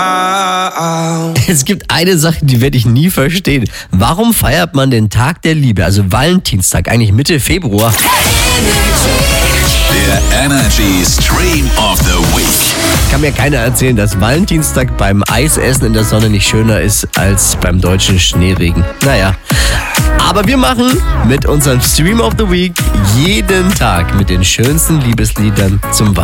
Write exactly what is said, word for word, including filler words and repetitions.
Es gibt eine Sache, die werde ich nie verstehen. Warum feiert man den Tag der Liebe, also Valentinstag, eigentlich Mitte Februar? Der Energy Stream of the Week. Kann mir keiner erzählen, dass Valentinstag beim Eisessen in der Sonne nicht schöner ist als beim deutschen Schneeregen. Naja, aber wir machen mit unserem Stream of the Week jeden Tag mit den schönsten Liebesliedern zum Valentinstag.